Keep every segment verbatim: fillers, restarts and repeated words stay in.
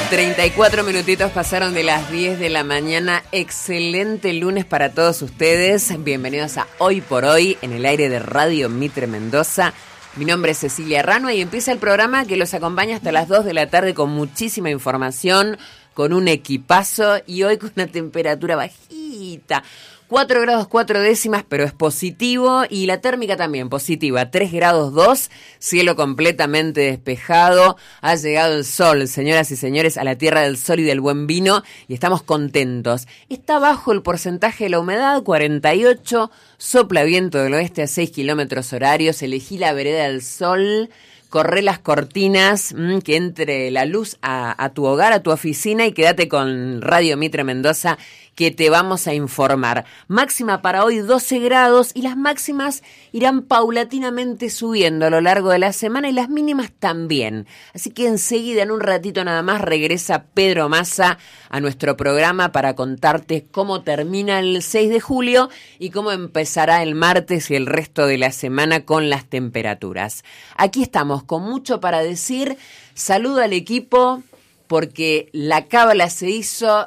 treinta y cuatro minutitos pasaron de las diez de la mañana. Excelente lunes para todos ustedes. Bienvenidos a Hoy por Hoy en el aire de Radio Mitre Mendoza. Mi nombre es Cecilia Ranua y empieza el programa que los acompaña hasta las dos de la tarde con muchísima información, con un equipazo y hoy con una temperatura bajita. cuatro grados cuatro décimas, pero es positivo, y la térmica también positiva, tres grados dos, cielo completamente despejado, ha llegado el sol, señoras y señores, a la tierra del sol y del buen vino, y estamos contentos. Está bajo el porcentaje de la humedad, cuarenta y ocho, sopla viento del oeste a seis kilómetros horarios, elegí la vereda del sol, corre las cortinas, mmm, que entre la luz a, a tu hogar, a tu oficina, y quédate con Radio Mitre Mendoza, que te vamos a informar. Máxima para hoy doce grados y las máximas irán paulatinamente subiendo a lo largo de la semana y las mínimas también. Así que enseguida, en un ratito nada más, regresa Pedro Massa a nuestro programa para contarte cómo termina el seis de julio y cómo empezará el martes y el resto de la semana con las temperaturas. Aquí estamos con mucho para decir. Saludo al equipo porque la cábala se hizo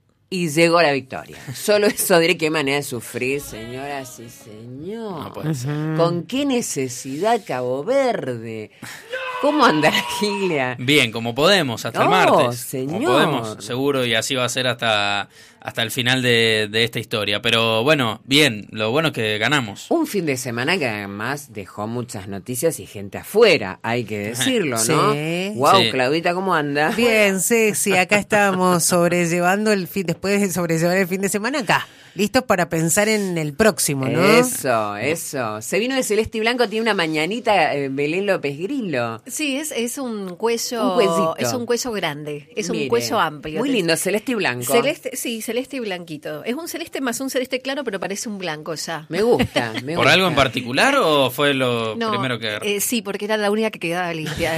y llegó la victoria. Solo eso diré. Qué manera de sufrir, señoras y señores. No puede ser. ¿Con qué necesidad Cabo Verde? ¿Cómo anda la Gilia? Bien, como podemos, hasta No, el martes. señor. Como podemos, seguro, y así va a ser hasta, hasta el final de, de esta historia. Pero bueno, bien, lo bueno es que ganamos. Un fin de semana que además dejó muchas noticias y gente afuera, hay que decirlo, ¿no? Sí. Wow, Sí. Claudita, ¿cómo anda? Bien, sí, sí, acá estamos sobrellevando el fin, después de sobrellevar el fin de semana acá, listos para pensar en el próximo, ¿no? Eso, eso. Se vino de Celeste y Blanco, tiene una mañanita, eh, Belén López Grillo. Sí, es, es un cuello, Un cuellito. es un cuello grande, es Mire, un cuello amplio. Muy lindo, celeste y blanco. Celeste, sí, celeste y blanquito. Es un celeste más un celeste claro, pero parece un blanco ya. Me gusta, me ¿Por gusta. algo en particular o fue lo No, primero que agarró? eh, sí, porque era la única que quedaba limpia.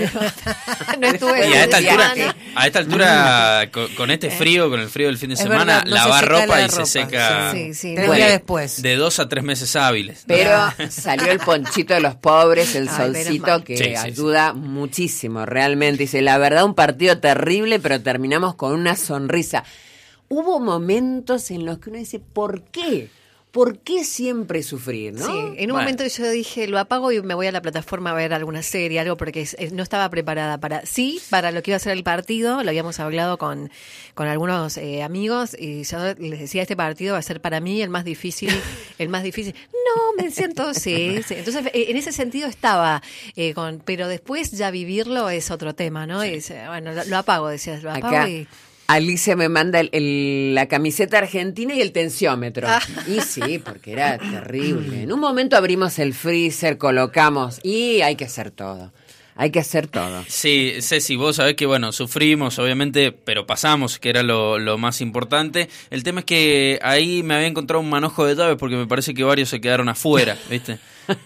No estuve Y a esta de altura, semana. a esta altura con, con este frío, con el frío del fin de Es semana, verdad, no lavar se seca ropa la y se ropa, seca Sí, sí. Tres no. días de, después. de dos a tres meses hábiles. Pero salió el ponchito de los pobres, el Ay, menos solcito, mal. que Sí, sí, ayuda muchísimo, realmente. Dice, la verdad, un partido terrible, pero terminamos con una sonrisa. Hubo momentos en los que uno dice, ¿por qué? ¿Por qué siempre sufrir, no? Sí, en un Bueno. momento yo dije, lo apago y me voy a la plataforma a ver alguna serie, algo, porque es- es- no estaba preparada para, sí, para lo que iba a ser el partido, lo habíamos hablado con, con algunos eh, amigos, y yo les decía, este partido va a ser para mí el más difícil, el más difícil. No, me siento, sí, sí. Entonces, eh, en ese sentido estaba, eh, con, pero después ya vivirlo es otro tema, ¿no? Y dice, bueno, lo, lo apago, decías, lo apago Acá y... Alicia me manda el, el- la camiseta argentina y el tensiómetro. Ah. Y sí, porque era terrible. En un momento abrimos el freezer, colocamos y hay que hacer todo. Hay que hacer todo. Sí, Ceci, vos sabés que, bueno, sufrimos, obviamente, pero pasamos, que era lo, lo más importante. El tema es que ahí me había encontrado un manojo de llaves porque me parece que varios se quedaron afuera, ¿viste?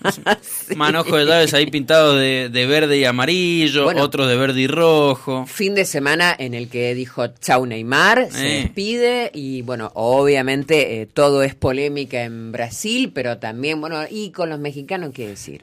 Sí. Manojo de llaves ahí pintados de, de verde y amarillo, Bueno. otros de verde y rojo. Fin de semana en el que dijo chau Neymar, se Eh. despide y bueno, obviamente eh, todo es polémica en Brasil, pero también, bueno, y con los mexicanos, ¿qué decir?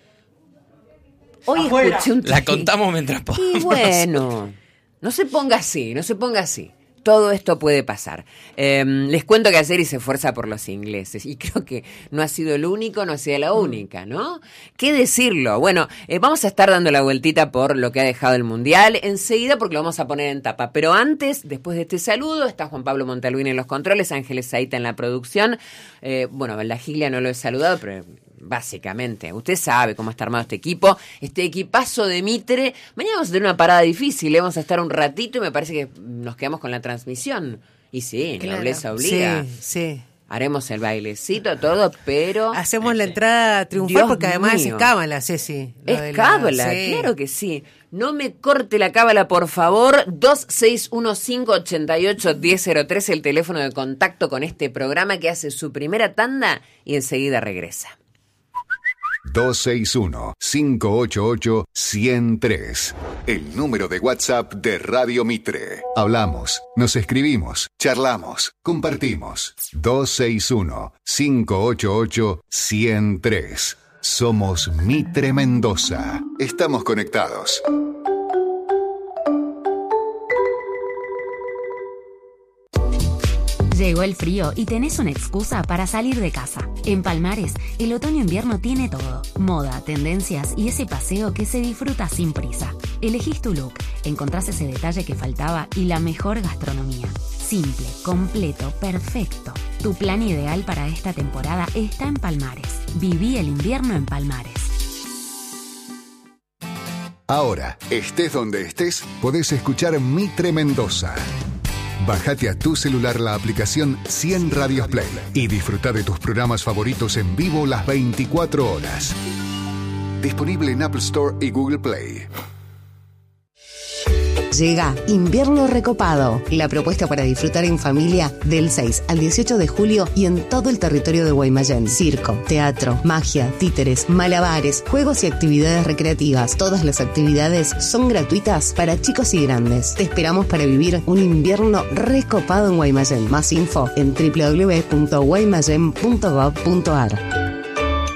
Hoy escuché un La tuit. contamos mientras Y podamos. bueno, no se ponga así, no se ponga así. Todo esto puede pasar. Eh, les cuento que ayer hice fuerza por los ingleses y creo que no ha sido el único, no ha sido la única, ¿no? ¿Qué decirlo? Bueno, eh, vamos a estar dando la vueltita por lo que ha dejado el Mundial enseguida porque lo vamos a poner en tapa. Pero antes, después de este saludo, está Juan Pablo Montalbín en los controles, Ángeles Zaita en la producción. Eh, bueno, la Gilia no lo he saludado, pero... Básicamente, usted sabe cómo está armado este equipo, este equipazo de Mitre. Mañana vamos a tener una parada difícil, ¿eh? Vamos a estar un ratito y me parece que nos quedamos con la transmisión. Y sí, Claro. nobleza obliga. Sí, sí. Haremos el bailecito, todo, pero... Hacemos la entrada triunfal Dios porque además mío. es cábala, Ceci. lo de Es la- cábala, sí. claro que sí. No me corte la cábala, por favor. dos seis uno cinco ocho ocho uno cero cero tres, el teléfono de contacto con este programa que hace su primera tanda y enseguida regresa. dos seis uno cinco ocho ocho uno cero tres. El número de WhatsApp de Radio Mitre. Hablamos, nos escribimos, charlamos, compartimos. dos seis uno cinco ocho ocho uno cero tres. Somos Mitre Mendoza. Estamos conectados. Llegó el frío y tenés una excusa para salir de casa. En Palmares, el otoño-invierno tiene todo. Moda, tendencias y ese paseo que se disfruta sin prisa. Elegís tu look, encontrás ese detalle que faltaba y la mejor gastronomía. Simple, completo, perfecto. Tu plan ideal para esta temporada está en Palmares. Viví el invierno en Palmares. Ahora, estés donde estés, podés escuchar Mitre Mendoza. Bájate a tu celular la aplicación cien Radios Play y disfruta de tus programas favoritos en vivo las veinticuatro horas. Disponible en Apple Store y Google Play. Llega Invierno Recopado, la propuesta para disfrutar en familia del seis al dieciocho de julio y en todo el territorio de Guaymallén. Circo, teatro, magia, títeres, malabares, juegos y actividades recreativas. Todas las actividades son gratuitas para chicos y grandes. Te esperamos para vivir un invierno recopado en Guaymallén. Más info en doble u doble u doble u punto guaymallén punto gov punto ar.